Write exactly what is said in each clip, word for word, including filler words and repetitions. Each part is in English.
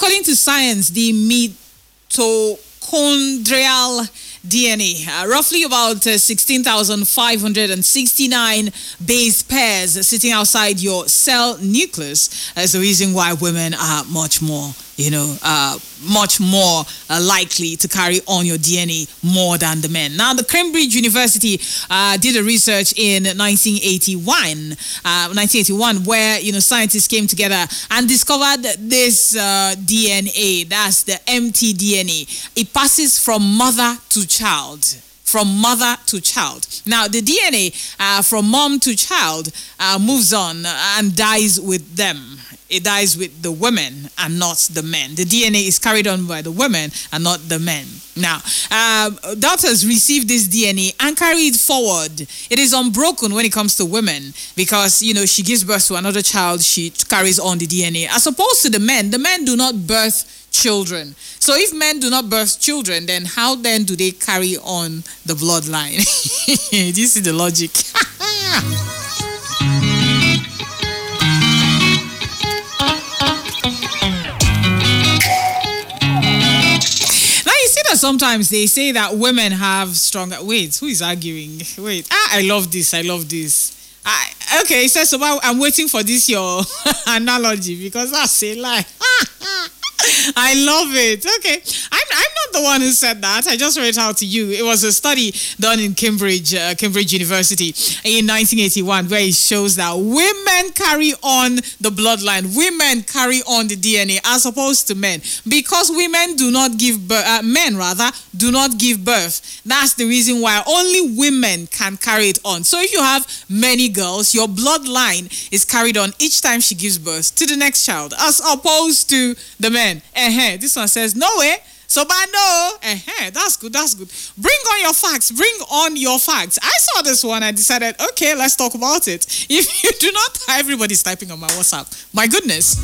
according to science, the mitochondrial D N A, uh, roughly about uh, sixteen thousand five hundred sixty-nine base pairs sitting outside your cell nucleus, is the reason why women are much more, you know, uh, much more uh, likely to carry on your D N A more than the men. Now, the Cambridge University uh, did a research in nineteen eighty-one, uh, nineteen eighty-one, where, you know, scientists came together and discovered this uh, D N A. That's the mtDNA. It passes from mother to child. From mother to child. Now, the D N A uh, from mom to child uh, moves on and dies with them. It dies with the women and not the men. The D N A is carried on by the women and not the men. Now, uh, daughters receive this D N A and carry it forward. It is unbroken when it comes to women because, you know, she gives birth to another child, she carries on the D N A. As opposed to the men, the men do not birth children. So if men do not birth children, then how then do they carry on the bloodline? This is the logic. Sometimes they say that women have stronger. Wait, who is arguing? Wait, ah, I love this. I love this. I, okay, it says about. I'm waiting for this your analogy because that's a lie. I love it. Okay, I'm I'm not the one who said that. I just read it out to you. It was a study done in Cambridge, uh, Cambridge University in nineteen eighty-one, where it shows that women carry on the bloodline. Women carry on the D N A as opposed to men, because women do not give birth. Uh, men rather do not give birth. That's the reason why only women can carry it on. So if you have many girls, your bloodline is carried on each time she gives birth to the next child, as opposed to the men. Uh-huh. This one says, no way. So, but no. Uh-huh. That's good. That's good. Bring on your facts. Bring on your facts. I saw this one. I decided, okay, let's talk about it. If you do not, everybody's typing on my WhatsApp. My goodness.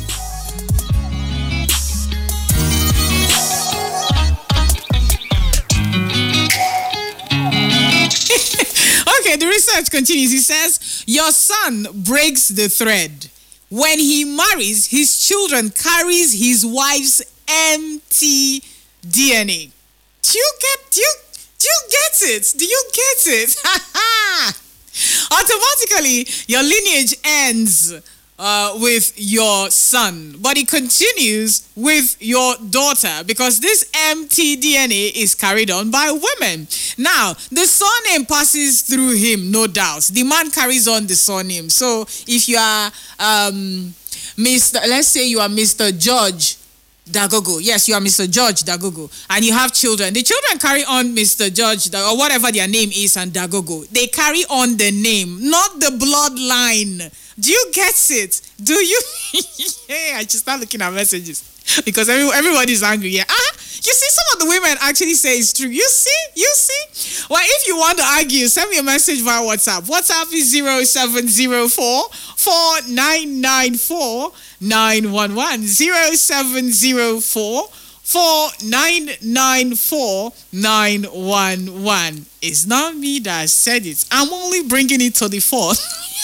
Okay, the research continues. It says, your son breaks the thread. When he marries, his children carries his wife's empty D N A. Do you get do you do you get it? Do you get it? Automatically, your lineage ends uh, with your son, but it continues with your daughter because this empty D N A is carried on by women. Now, the surname passes through him, no doubt. The man carries on the surname. So, if you are um, Mister, let's say you are Mister George Dagogo. Yes, you are Mister George Dagogo, and you have children. The children carry on Mister George or whatever their name is and Dagogo. They carry on the name, not the bloodline. Do you get it? Do you? Hey, I just start looking at messages because every, everybody's angry. Yeah. Ah, you see, some of the women actually say it's true. You see? You see? Well, if you want to argue, send me a message via WhatsApp. WhatsApp is zero seven zero four, four nine nine four, nine one one. zero seven zero four, four nine nine four, nine one one. It's not me that said it. I'm only bringing it to the fore.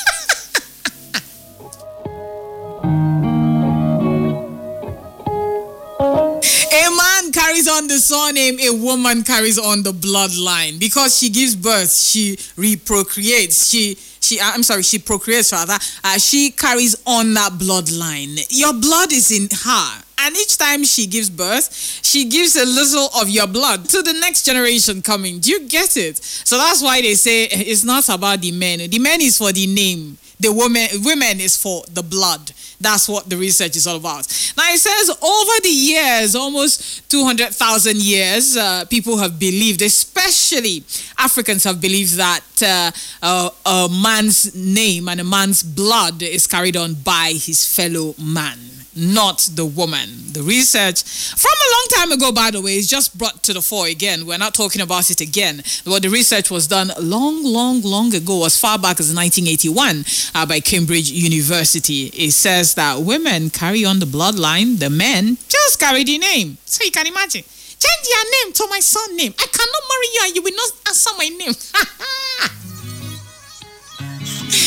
A man carries on the surname, a woman carries on the bloodline. Because she gives birth, she reprocreates. She, she, I'm sorry, she procreates rather. Uh, she carries on that bloodline. Your blood is in her. And each time she gives birth, she gives a little of your blood to the next generation coming. Do you get it? So that's why they say it's not about the men. The men is for the name. The woman, women is for the blood. That's what the research is all about. Now, it says over the years, almost two hundred thousand years, uh, people have believed, especially Africans have believed that uh, uh, a man's name and a man's blood is carried on by his fellow man, not the woman. The research from a long time ago, by the way, is just brought to the fore again. We're not talking about it again. But the research was done long, long, long ago, as far back as nineteen eighty-one uh, by Cambridge University. It says that women carry on the bloodline, the men just carry the name. So you can imagine. Change your name to my son's name. I cannot marry you and you will not answer my name.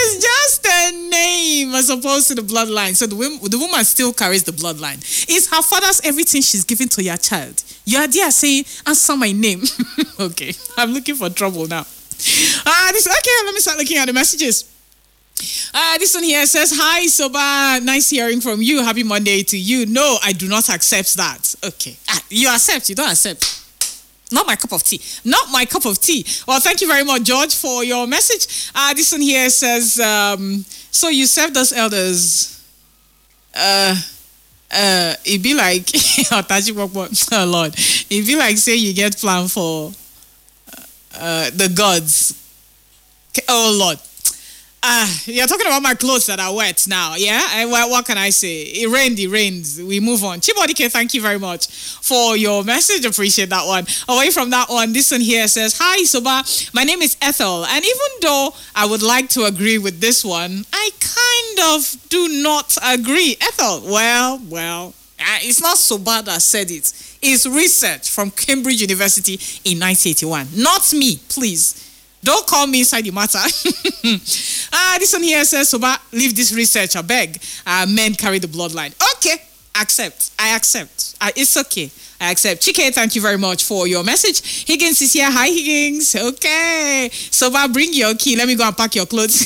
It's just a name as opposed to the bloodline. So the, wom- the woman still carries the bloodline. It's her father's everything she's giving to your child. You are there saying, answer my name. Okay, I'm looking for trouble now. Ah, uh, this okay. Let me start looking at the messages. Uh, this one here says, hi, Soba. Nice hearing from you. Happy Monday to you. No, I do not accept that. Okay. Ah, you accept, you don't accept. Not my cup of tea. Not my cup of tea. Well, thank you very much, George, for your message. Uh, this one here says, um, so you served us elders. Uh, uh, it'd be like, oh Lord, it'd be like say you get plan for uh, the gods. Oh Lord. Uh, you're talking about my clothes that are wet now, yeah? And what, what can I say? It rained, it rains. We move on. Chibodike, thank you very much for your message. Appreciate that one. Away from that one, this one here says, hi, Soba. My name is Ethel. And even though I would like to agree with this one, I kind of do not agree. Ethel, well, well, uh, it's not Soba that said it. It's research from Cambridge University in nineteen eighty-one. Not me, please. Don't call me inside the matter. Ah, this one here says, Soba, leave this research, I beg. Uh, men carry the bloodline. Okay, accept. I accept. Uh, it's okay. I accept. Chike, thank you very much for your message. Higgins is here. Hi, Higgins. Okay. Soba, bring your key. Let me go and pack your clothes.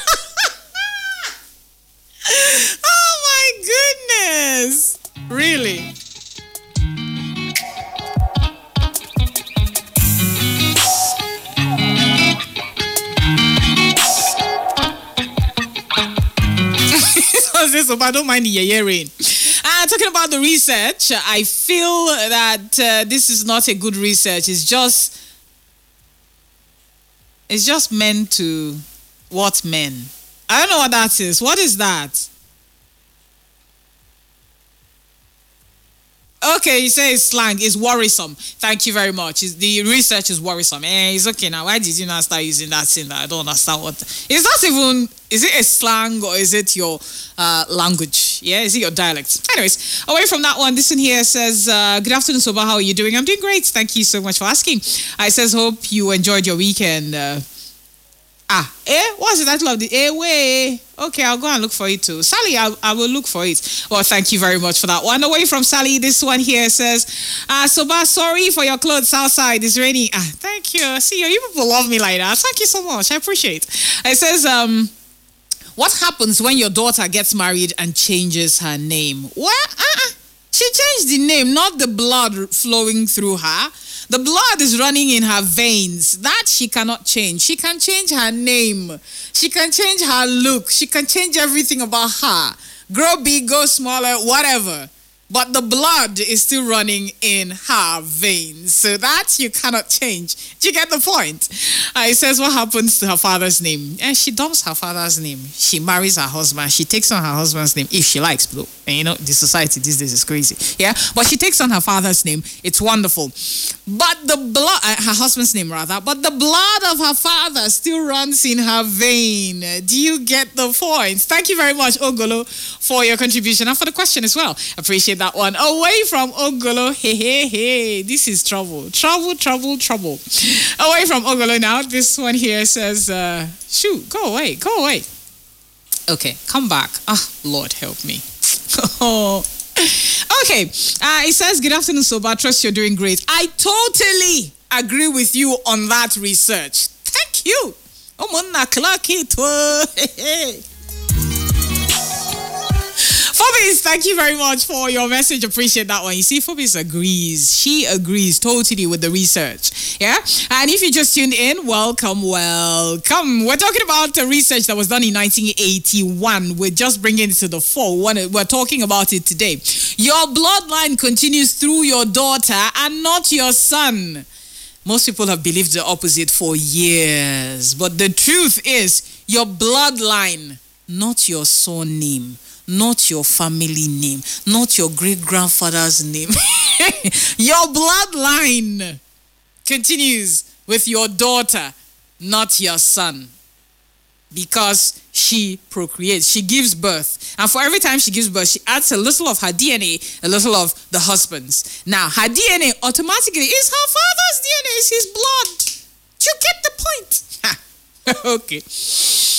Oh, my goodness. Really? So I don't mind the yeah rain. Uh, talking about the research, I feel that uh, this is not a good research. It's just, it's just meant to what men? I don't know what that is. What is that? Okay, you say it's slang. It's worrisome. Thank you very much. It's, the research is worrisome. Eh, it's okay now. Why did you not start using that thing? I don't understand what. Is that even? Is it a slang or is it your uh, language? Yeah, is it your dialect? Anyways, away from that one, this one here says, uh, good afternoon, Soba. How are you doing? I'm doing great. Thank you so much for asking. I says, hope you enjoyed your weekend. Uh, Ah, eh? What's the title of the eh way? Okay, I'll go and look for it too. Sally, I, I will look for it. Well, thank you very much for that one. Away from Sally, this one here says, ah, Soba, sorry for your clothes outside. It's raining. Ah, thank you. See, you people love me like that. Thank you so much. I appreciate it. It says, um, what happens when your daughter gets married and changes her name? Well, uh-uh. She changed the name, not the blood flowing through her. The blood is running in her veins. That she cannot change. She can change her name. She can change her look. She can change everything about her. Grow big, go smaller, whatever. But the blood is still running in her veins. So that you cannot change. Do you get the point? Uh, it says what happens to her father's name. And she dumps her father's name. She marries her husband. She takes on her husband's name if she likes, though. And you know, the society these days is crazy. Yeah? But she takes on her father's name. It's wonderful. But the blood, uh, her husband's name rather, but the blood of her father still runs in her vein. Do you get the point? Thank you very much, Ogolo, for your contribution and for the question as well. Appreciate that one. Away from Ogolo, hey, hey, hey. This is trouble. Trouble, trouble, trouble. Away from Ogolo now. This one here says, uh, shoot, go away, go away. Okay, come back. Ah, Lord help me. Oh. Okay, uh, it says, good afternoon, Soba. Trust you're doing great. I totally agree with you on that research. Thank you. Phobis, thank you very much for your message. Appreciate that one. You see, Phobis agrees. She agrees totally with the research. Yeah? And if you just tuned in, welcome, welcome. We're talking about the research that was done in nineteen eighty-one. We're just bringing it to the fore. We're talking about it today. Your bloodline continues through your daughter and not your son. Most people have believed the opposite for years. But the truth is, your bloodline, not your surname. Not your family name, not your great-grandfather's name. Your bloodline continues with your daughter, not your son. Because she procreates, she gives birth. And for every time she gives birth, she adds a little of her D N A, a little of the husband's. Now, her D N A automatically is her father's D N A, is his blood. Do you get the point? Okay.